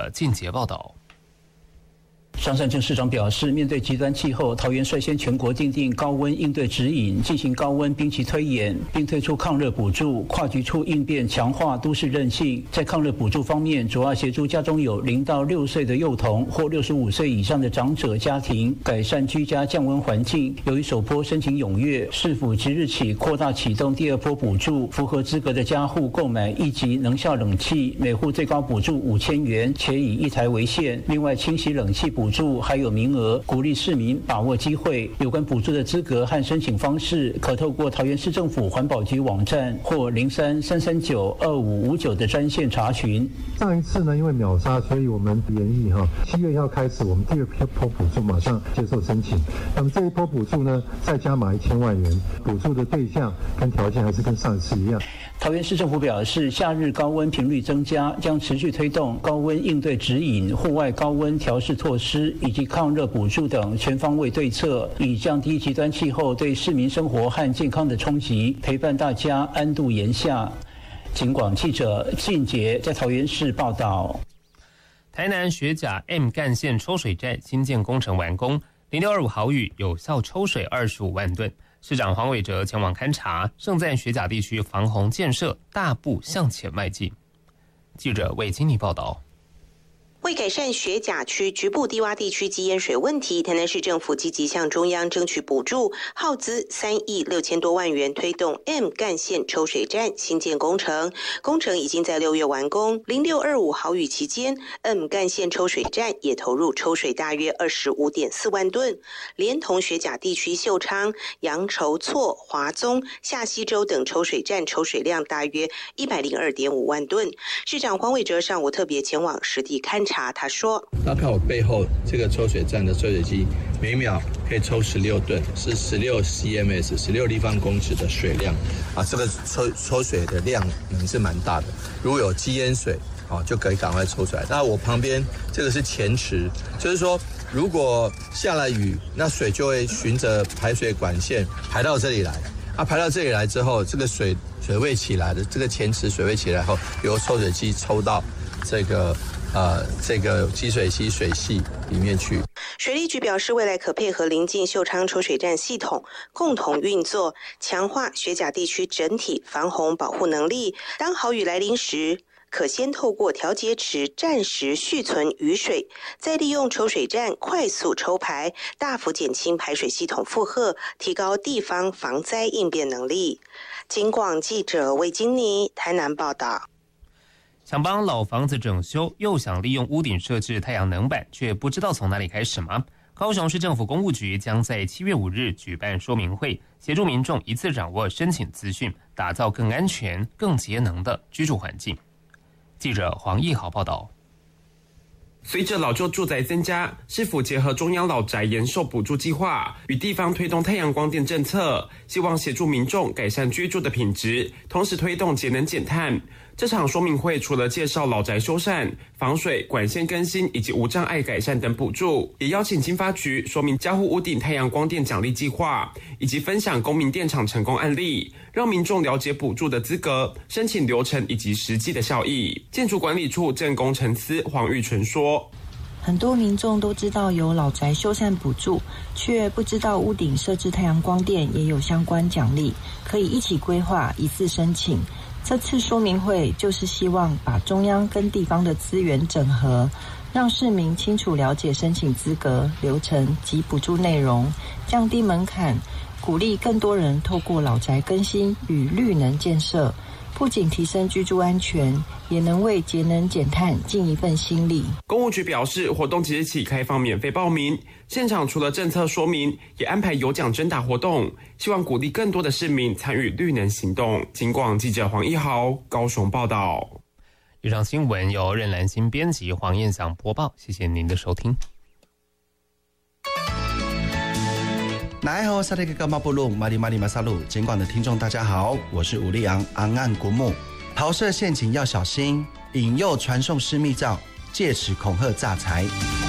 者靳杰报道。 张善政市长表示，面对极端气候，桃园率先全国订定高温应对指引，进行高温冰期推演，并推出抗热补助。跨局处应变强化都市韧性。在抗热补助方面，主要协助家中有0到6岁的幼童或65岁以上的长者家庭改善居家降温环境。由于首波申请踊跃，市府即日起扩大启动第2波补助，符合资格的家户购买1级能效冷气，每户最高补助5000元，且以1台为限。另外，清洗冷气补助还有名额，鼓励市民把握机会。有关补助的资格和申请方式，可透过桃园市政府环保局网站或03-339-2559的专线查询。 上一次呢，因为秒杀，所以我们研议7月1号开始，我们第2波补助马上接受申请。那么这一波补助呢，再加码1000万元，补助的对象跟条件还是跟上一次一样。 桃园市政府表示，夏日高温频率增加，将持续推动高温应对指引、户外高温调试措施以及抗热补助等全方位对策，以降低极端气候对市民生活和健康的冲击，陪伴大家安度炎夏。警广记者靳杰在桃园市报道。 台南学甲 M 干线抽水站新建工程完工，0625豪雨有效抽水25万吨。市长黄伟哲前往勘察，盛赞学甲地区防洪建设大步向前迈进。记者魏金妮报道。 为改善学甲区局部低洼地区积淹水问题，台南市政府积极向中央争取补助，耗资3亿6千多万元推动 M 干线抽水站新建工程。工程已经在6月完工。0625豪雨期间 ，M 干线抽水站也投入抽水大约25.4万吨，连同学甲地区秀昌、杨筹措、华宗、下溪州等抽水站抽水量大约102.5万吨。市长黄伟哲上午特别前往实地勘察。他说：“ 那看我背后这个抽水站的抽水机，每秒可以抽16吨，是16 CMS 16立方公尺的水量啊，这个抽水的量是蛮大的。如果有积淹水，就可以赶快抽出来。那我旁边这个是前池，就是说如果下了雨，那水就会循着排水管线排到这里来。排到这里来之后，这个水位起来的，这个前池水位起来后，由抽水机抽到这个积水溪水系里面去。 水利局表示，未来可配合邻近秀昌抽水站系统共同运作，强化学甲地区整体防洪保护能力。当豪雨来临时，可先透过调节池暂时蓄存雨水，再利用抽水站快速抽排，大幅减轻排水系统负荷，提高地方防灾应变能力。警广记者魏金妮台南报道。 想帮老房子整修，又想利用屋顶设置太阳能板，却不知道从哪里开始吗？高雄市政府公务局将在7月5日举办说明会，协助民众一次掌握申请资讯，打造更安全、更节能的居住环境。记者黄义豪报道。 随着老旧住宅增加，市府结合中央老宅延寿补助计划，与地方推动太阳光电政策，希望协助民众改善居住的品质，同时推动节能减碳。这场说明会除了介绍老宅修缮、防水、管线更新以及无障碍改善等补助，也邀请经发局说明家户屋顶太阳光电奖励计划，以及分享公民电厂成功案例，让民众了解补助的资格、申请流程以及实际的效益。建筑管理处正工程司黄玉纯说：“ 很多民众都知道有老宅修缮补助，却不知道屋顶设置太阳光电也有相关奖励，可以一起规划，一次申请。这次说明会就是希望把中央跟地方的资源整合，让市民清楚了解申请资格、流程及补助内容，降低门槛，鼓励更多人透过老宅更新与绿能建设，不仅提升居住安全，也能为节能减碳尽一份心力。” 公务局表示，活动即日起开放免费报名，现场除了政策说明，也安排有奖征答活动，希望鼓励更多的市民参与绿能行动。警广记者黄一豪高雄报道。 以上新闻由任兰心编辑，黄燕祥播报，谢谢您的收听。 来好，萨利格马布鲁马里马里马萨鲁，监管的听众大家好，我是吴立昂，昂岸国木。桃色陷阱要小心，引诱传送私密照，借此恐吓诈财。